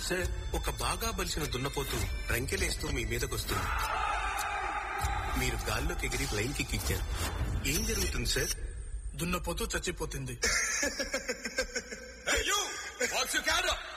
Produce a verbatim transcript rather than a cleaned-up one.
Sir, ఒక బాగా బలిసిన దున్నపోతు రంకెలేస్తూ మీ మీదకొస్తుంది. మీరు గాల్లోకి ఎగిరి ఫ్లైన్ కిక్ ఇచ్చారు. ఏం జరుగుతుంది సార్? దున్నపోతూ చచ్చిపోతుంది. Hey you! What's your camera?